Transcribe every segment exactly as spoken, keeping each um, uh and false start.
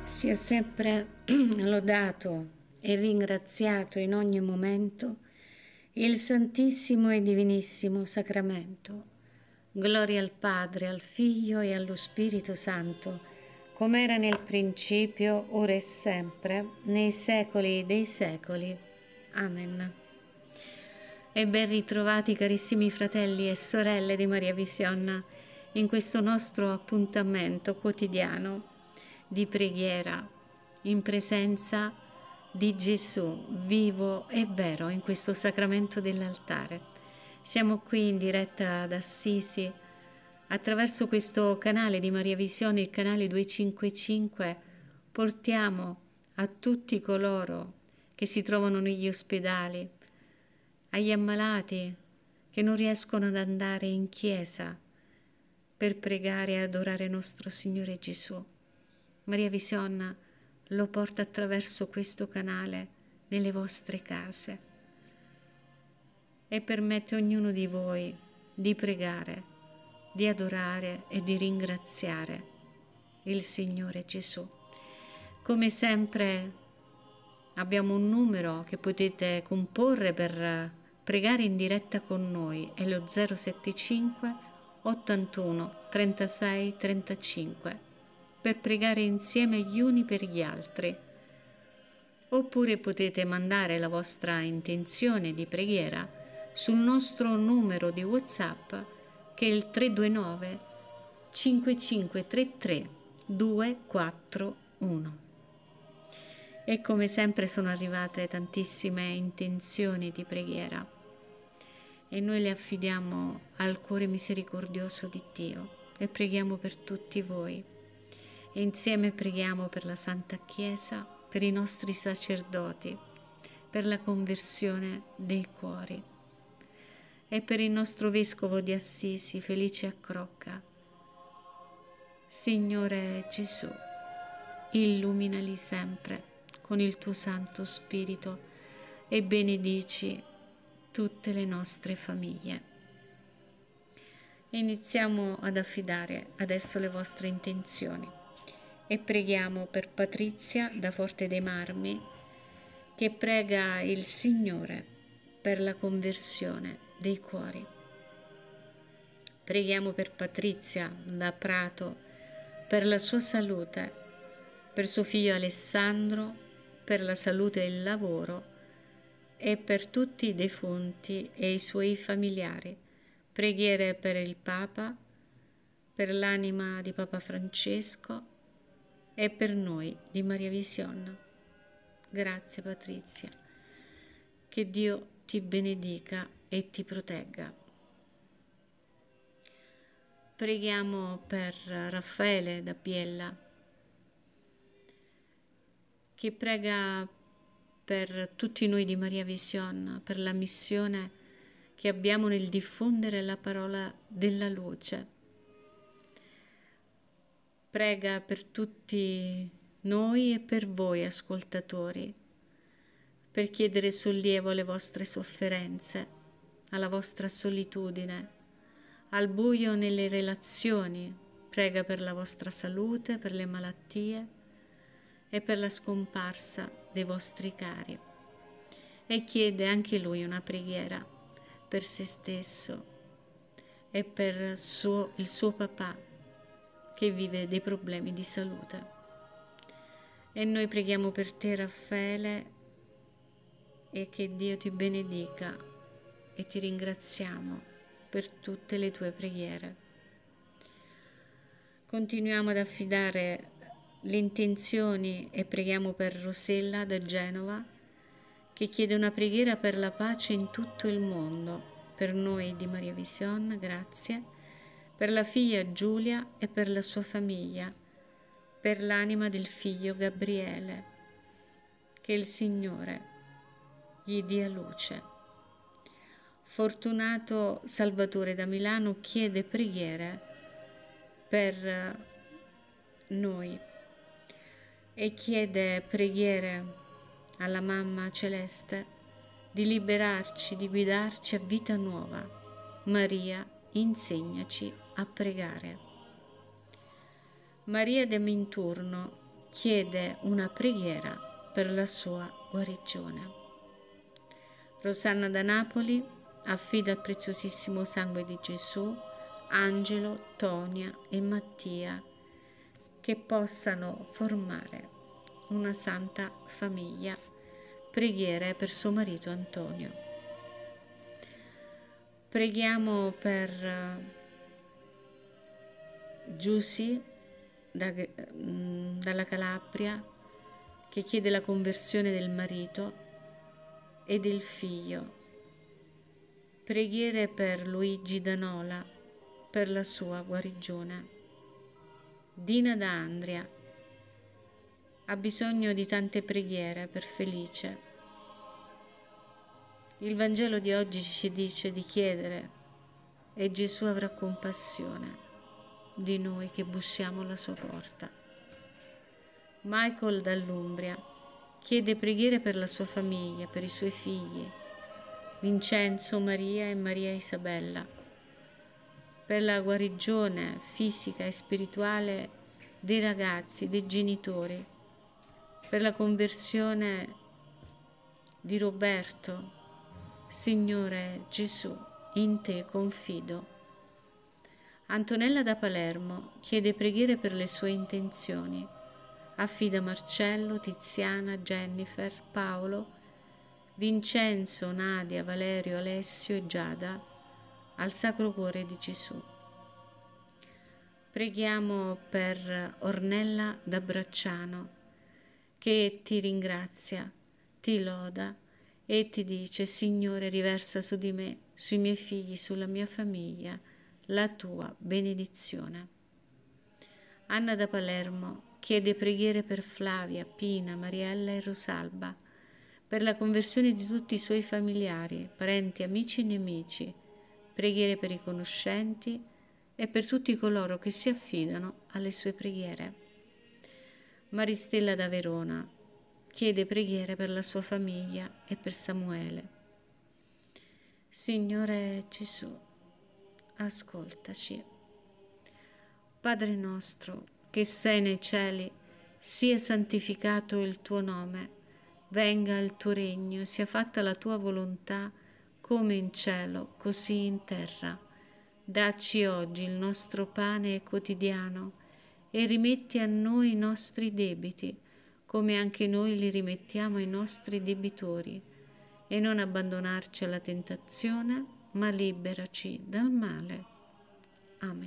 Sia sempre lodato e ringraziato in ogni momento il Santissimo e Divinissimo Sacramento. Gloria al Padre, al Figlio e allo Spirito Santo, come era nel principio, ora e sempre, nei secoli dei secoli. Amen. E ben ritrovati carissimi fratelli e sorelle di Maria Vision in questo nostro appuntamento quotidiano di preghiera in presenza di Gesù vivo e vero in questo sacramento dell'altare. Siamo qui in diretta ad Assisi attraverso questo canale di Maria Visione, il canale duecentocinquantacinque. Portiamo a tutti coloro che si trovano negli ospedali, agli ammalati che non riescono ad andare in chiesa per pregare e adorare nostro Signore Gesù. Maria Vision lo porta attraverso questo canale nelle vostre case e permette a ognuno di voi di pregare, di adorare e di ringraziare il Signore Gesù. Come sempre abbiamo un numero che potete comporre per pregare in diretta con noi, è lo zero settantacinque ottantuno trentasei trentacinque, per pregare insieme gli uni per gli altri. Oppure potete mandare la vostra intenzione di preghiera sul nostro numero di WhatsApp, che è il tre due nove cinque cinque tre tre due quattro uno. E come sempre sono arrivate tantissime intenzioni di preghiera e noi le affidiamo al cuore misericordioso di Dio e preghiamo per tutti voi. E insieme preghiamo per la Santa Chiesa, per i nostri sacerdoti, per la conversione dei cuori e per il nostro Vescovo di Assisi, Felice Accrocca. Signore Gesù, illuminali sempre con il tuo Santo Spirito e benedici tutte le nostre famiglie. Iniziamo ad affidare adesso le vostre intenzioni. E preghiamo per Patrizia da Forte dei Marmi, che prega il Signore per la conversione dei cuori. Preghiamo per Patrizia da Prato, per la sua salute, per suo figlio Alessandro, per la salute e il lavoro e per tutti i defunti e i suoi familiari. Preghiere per il Papa, per l'anima di Papa Francesco e per noi di Maria Vision. Grazie Patrizia. Che Dio ti benedica e ti protegga. Preghiamo per Raffaele da Biella, che prega per tutti noi di Maria Vision, per la missione che abbiamo nel diffondere la parola della luce. Prega per tutti noi e per voi ascoltatori, per chiedere sollievo alle vostre sofferenze, alla vostra solitudine, al buio nelle relazioni. Prega per la vostra salute, per le malattie e per la scomparsa dei vostri cari. E chiede anche lui una preghiera per se stesso e per suo, il suo papà, che vive dei problemi di salute. E noi preghiamo per te, Raffaele, e che Dio ti benedica e ti ringraziamo per tutte le tue preghiere. Continuiamo ad affidare le intenzioni e preghiamo per Rosella da Genova, che chiede una preghiera per la pace in tutto il mondo. Per noi di Maria Vision, grazie. Per la figlia Giulia e per la sua famiglia, per l'anima del figlio Gabriele, che il Signore gli dia luce. Fortunato Salvatore da Milano chiede preghiere per noi e chiede preghiere alla Mamma Celeste di liberarci, di guidarci a vita nuova. Maria, insegnaci a pregare. Maria de Minturno chiede una preghiera per la sua guarigione. Rosanna da Napoli affida al preziosissimo sangue di Gesù Angelo, Tonia e Mattia, che possano formare una santa famiglia. Preghiere per suo marito Antonio. Preghiamo per Giusy da, dalla Calabria, che chiede la conversione del marito e del figlio. Preghiere per Luigi da Nola per la sua guarigione. Dina da Andria ha bisogno di tante preghiere per Felice. Il Vangelo di oggi ci dice di chiedere e Gesù avrà compassione di noi che bussiamo alla sua porta. Michael dall'Umbria chiede preghiere per la sua famiglia, per i suoi figli, Vincenzo, Maria e Maria Isabella, per la guarigione fisica e spirituale dei ragazzi, dei genitori, per la conversione di Roberto. Signore Gesù, in te confido. Antonella da Palermo chiede preghiere per le sue intenzioni. Affida Marcello, Tiziana, Jennifer, Paolo, Vincenzo, Nadia, Valerio, Alessio e Giada al Sacro Cuore di Gesù. Preghiamo per Ornella da Bracciano, che ti ringrazia, ti loda e ti dice: Signore, riversa su di me, sui miei figli, sulla mia famiglia, la tua benedizione. Anna da Palermo chiede preghiere per Flavia, Pina, Mariella e Rosalba, per la conversione di tutti i suoi familiari, parenti, amici e nemici, preghiere per i conoscenti e per tutti coloro che si affidano alle sue preghiere. Maristella da Verona chiede preghiere per la sua famiglia e per Samuele. Signore Gesù, ascoltaci. Padre nostro, che sei nei cieli, sia santificato il tuo nome, venga il tuo regno, sia fatta la tua volontà, come in cielo, così in terra. Dacci oggi il nostro pane quotidiano e rimetti a noi i nostri debiti, come anche noi li rimettiamo ai nostri debitori, e non abbandonarci alla tentazione, ma liberaci dal male. Amen.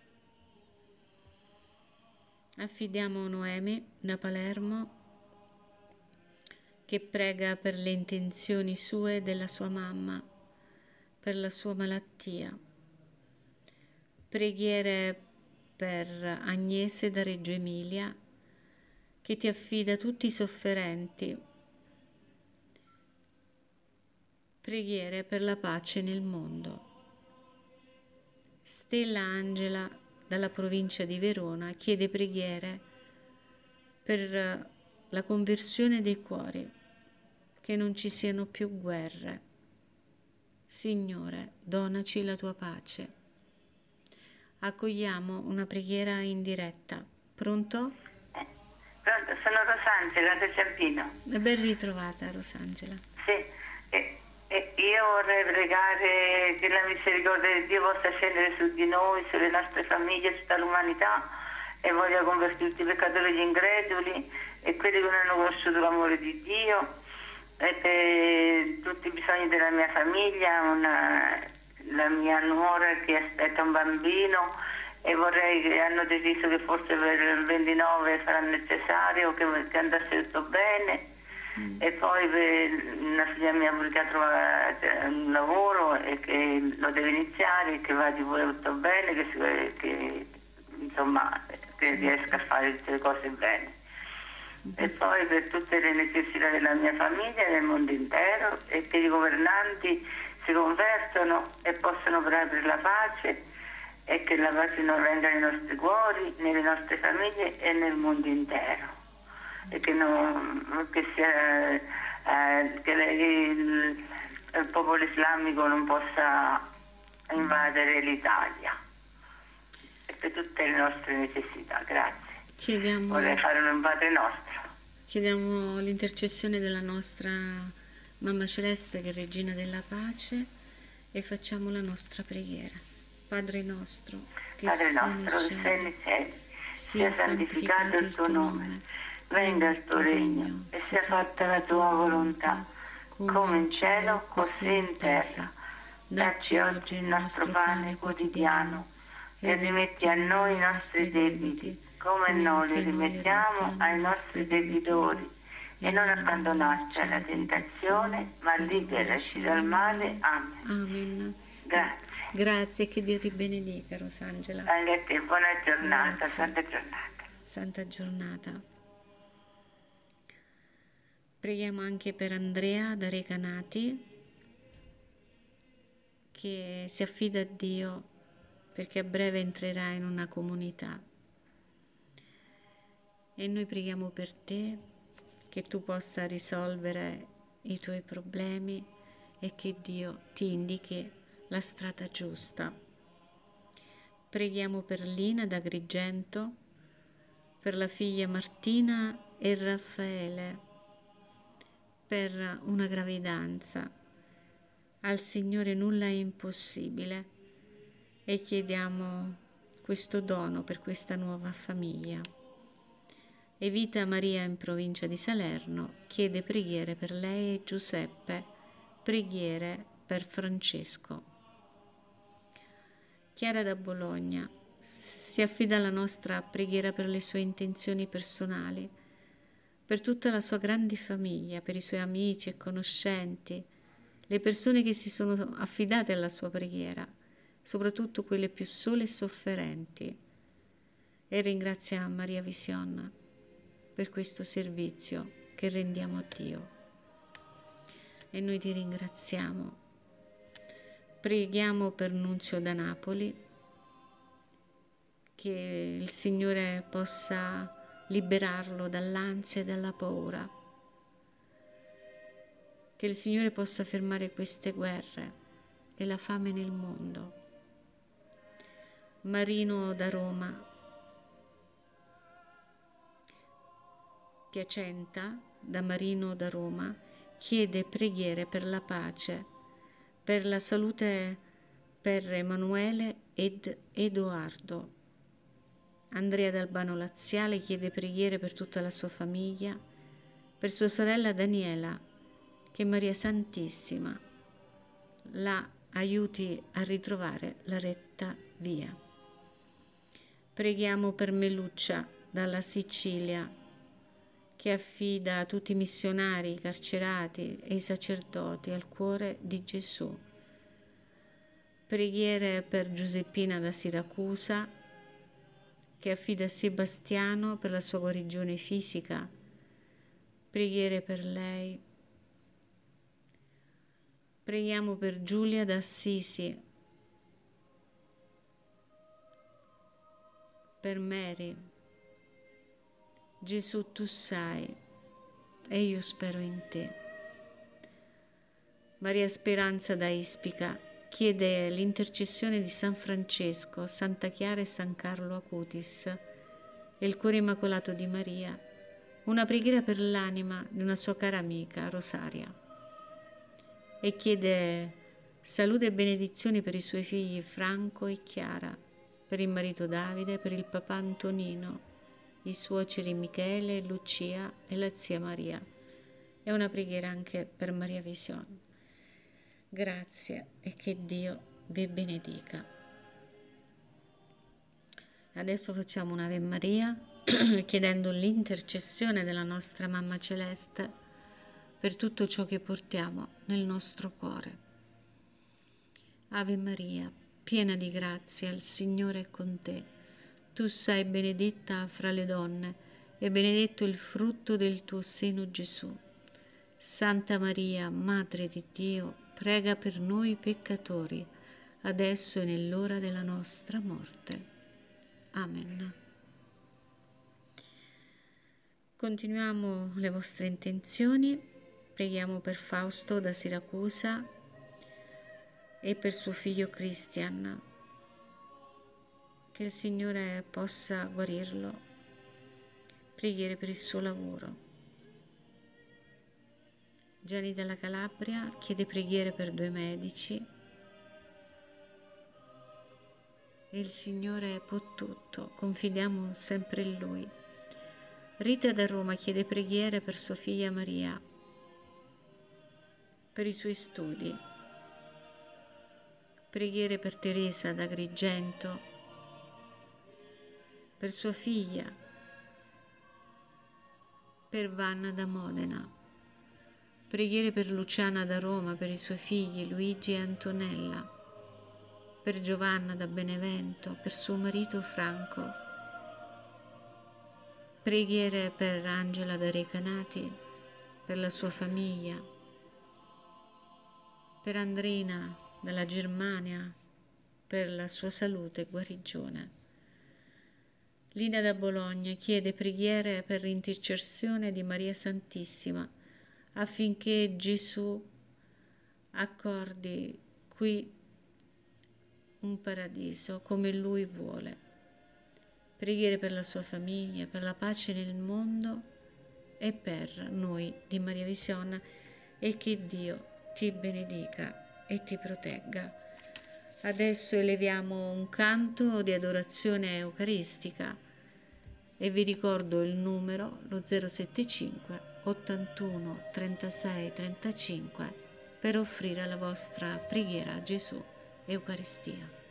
Affidiamo Noemi da Palermo, che prega per le intenzioni sue e della sua mamma, per la sua malattia. Preghiere per Agnese da Reggio Emilia, che ti affida tutti i sofferenti. Preghiere per la pace nel mondo. Stella Angela dalla provincia di Verona chiede preghiere per la conversione dei cuori, che non ci siano più guerre. Signore, donaci la tua pace. Accogliamo una preghiera in diretta. Pronto? Eh, pronto, sono Rosangela da Ciampino. Ben ritrovata, Rosangela. Sì, e, e io vorrei pregare che la misericordia di Dio possa scendere su di noi, sulle nostre famiglie, su tutta l'umanità, e voglia convertire tutti i peccatori e gli increduli e quelli che non hanno conosciuto l'amore di Dio, e per tutti i bisogni della mia famiglia, una, la mia nuora che aspetta un bambino, e vorrei che hanno deciso che forse per il ventinove faranno il cesareo, che, che andasse tutto bene. Mm. E poi per una figlia mia che ha trovato un lavoro e che lo deve iniziare, che va di pure tutto bene, che, che insomma che riesca a fare tutte le cose bene. E poi per tutte le necessità della mia famiglia e del mondo intero, e che i governanti si convertono e possano operare per la pace, e che la pace non venga nei nostri cuori, nelle nostre famiglie e nel mondo intero, e che, non, che, sia, eh, che il, il popolo islamico non possa invadere l'Italia, e per tutte le nostre necessità. Grazie. Chiediamo, vorrei fare un Padre Nostro. Chiediamo l'intercessione della nostra Mamma Celeste, che è Regina della Pace, e facciamo la nostra preghiera. Padre nostro, che Padre sei nei nostro, che sei nei cieli, cieli, sia santificato il tuo nome, venga il tuo regno e sia fatta la tua volontà, come in cielo, così in terra. Dacci oggi il nostro pane quotidiano e rimetti a noi i nostri debiti, come noi li rimettiamo ai nostri debitori, e non abbandonarci alla tentazione, ma liberaci dal male. Amen. Amen. Grazie. Grazie, che Dio ti benedica, Rosangela. Anche a te, buona giornata, Grazie. santa giornata. Santa giornata. Preghiamo anche per Andrea da Recanati, che si affida a Dio perché a breve entrerà in una comunità. E noi preghiamo per te, che tu possa risolvere i tuoi problemi e che Dio ti indichi la strada giusta. Preghiamo per Lina da Agrigento, per la figlia Martina e Raffaele, per una gravidanza. Al Signore nulla è impossibile e chiediamo questo dono per questa nuova famiglia. Evita Maria in provincia di Salerno chiede preghiere per lei e Giuseppe, preghiere per Francesco. Chiara da Bologna si affida alla nostra preghiera per le sue intenzioni personali, per tutta la sua grande famiglia, per i suoi amici e conoscenti, le persone che si sono affidate alla sua preghiera, soprattutto quelle più sole e sofferenti. E ringrazia Maria Vision per questo servizio che rendiamo a Dio. E noi ti ringraziamo. Preghiamo per Nunzio da Napoli, che il Signore possa liberarlo dall'ansia e dalla paura, che il Signore possa fermare queste guerre e la fame nel mondo. Marino da Roma, Piacenta da Marino da Roma chiede preghiere per la pace, per la salute per Emanuele ed Edoardo. Andrea d'Albano Laziale chiede preghiere per tutta la sua famiglia, per sua sorella Daniela, che Maria Santissima la aiuti a ritrovare la retta via. Preghiamo per Meluccia dalla Sicilia, che affida tutti i missionari, i carcerati e i sacerdoti al cuore di Gesù. Preghiere per Giuseppina da Siracusa, che affida a Sebastiano per la sua guarigione fisica. Preghiere per lei. Preghiamo per Giulia da Assisi, per Mary. Gesù, tu sai e io spero in te. Maria Speranza da Ispica chiede l'intercessione di San Francesco, Santa Chiara e San Carlo Acutis e il cuore immacolato di Maria, una preghiera per l'anima di una sua cara amica, Rosaria, e chiede salute e benedizioni per i suoi figli Franco e Chiara, per il marito Davide, per il papà Antonino, i suoceri Michele, Lucia e la zia Maria. È una preghiera anche per Maria Vision. Grazie e che Dio vi benedica. Adesso facciamo un'Ave Maria chiedendo l'intercessione della nostra Mamma Celeste per tutto ciò che portiamo nel nostro cuore. Ave Maria, piena di grazia, il Signore è con te. Tu sei benedetta fra le donne e benedetto il frutto del tuo seno, Gesù. Santa Maria, Madre di Dio, prega per noi peccatori, adesso e nell'ora della nostra morte. Amen. Continuiamo le vostre intenzioni. Preghiamo per Fausto da Siracusa e per suo figlio Christian, che il Signore possa guarirlo. preghiere per il suo lavoro. Gianni dalla Calabria chiede preghiere per due medici. E il Signore può tutto, confidiamo sempre in Lui. Rita da Roma chiede preghiere per sua figlia Maria, per i suoi studi. Preghiere per Teresa da Agrigento, per sua figlia, per Vanna da Modena. Preghiere per Luciana da Roma, per i suoi figli Luigi e Antonella, per Giovanna da Benevento, per suo marito Franco. Preghiere per Angela da Recanati, per la sua famiglia, per Andrina dalla Germania, per la sua salute e guarigione. Lina da Bologna chiede preghiere per l'intercessione di Maria Santissima, affinché Gesù accordi qui un paradiso come Lui vuole. Preghiere per la sua famiglia, per la pace nel mondo e per noi di Maria Vision, e che Dio ti benedica e ti protegga. Adesso eleviamo un canto di adorazione eucaristica e vi ricordo il numero, lo zero sette cinque ottantuno trentasei trentacinque, per offrire la vostra preghiera a Gesù Eucaristia.